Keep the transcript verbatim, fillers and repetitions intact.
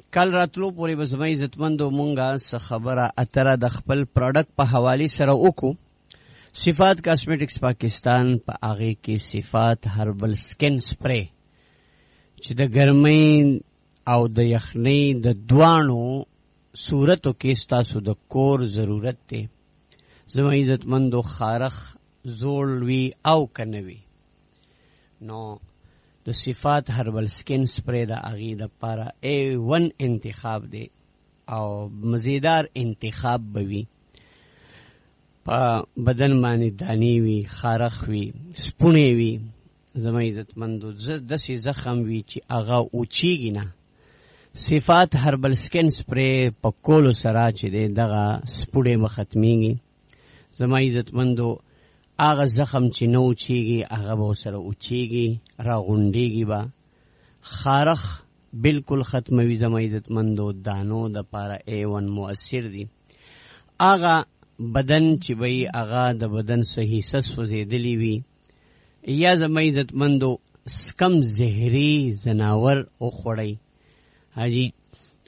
کل راتلو پورې به زما عزتمندو مونږه څه خبره اتره د خپل پروډکټ په حوالې سره وکړو. صفات کاسمیټکس پاکستان په هغې کې صفات هربل سکن سپری چې د ګرمۍ او د یخنۍ د دواړو صورتو کې ستاسو د کور ضرورت دی. زما عزتمندو خارخ زوړ وي او که نه وي نو د صفات هربل سکن سپری د هغې دپاره ای ون انتخاب دی او مزیدار انتخاب به وي. په بدن باندې دانی وي، خارخ وي، سپونې وي، زما عزتمندو داسې زخم وي چې هغه اوچیږي نه. صفات هربل سکن سپری په کولو سره چې دی دغه سپوړې به ختمیږي. زما عزتمندو هغه زخم چې نه اوچیږي هغه به ورسره اوچیږي، راغونډېږي به. خارخ بلکل ختموي زما عزتمندو، دانو دپاره ای ون مؤثر دي. هغه بدن چې به یې هغه د بدن څه حصه سوځېدلي وي یا زما عزتمندو کم زهري ځناور وخوړئ حاجي